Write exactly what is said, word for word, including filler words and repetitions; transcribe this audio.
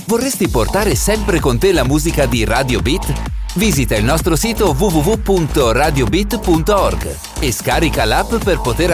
Vorresti portare sempre con te la musica di Radio Beat? Visita il nostro sito w w w punto radio beat punto org e scarica l'app per poter